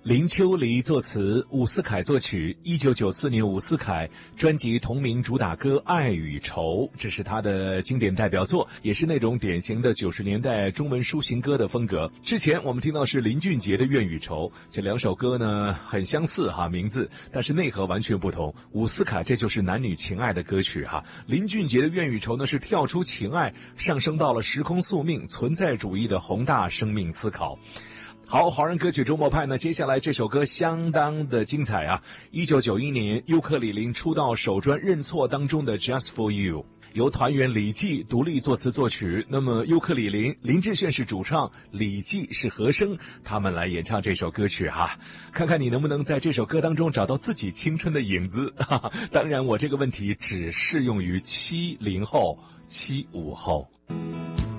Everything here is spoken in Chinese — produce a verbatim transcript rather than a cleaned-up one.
林秋离作词，伍思凯作曲。一九九四年，伍思凯专辑同名主打歌《爱与愁》，这是他的经典代表作，也是那种典型的九十年代中文抒情歌的风格。之前我们听到是林俊杰的《愿与愁》，这两首歌呢很相似哈名字，但是内核完全不同。伍思凯这就是男女情爱的歌曲哈，林俊杰的《愿与愁》呢是跳出情爱，上升到了时空宿命、存在主义的宏大生命思考。好，华人歌曲周末派呢，接下来这首歌相当的精彩啊！一九九一年，尤克里林出道首专《认错》当中的《Just for You》，由团员李记独立作词作曲。那么尤克里林林志炫是主唱，李记是和声，他们来演唱这首歌曲哈。看看你能不能在这首歌当中找到自己青春的影子。哈哈，当然，我这个问题只适用于七零后、七五后。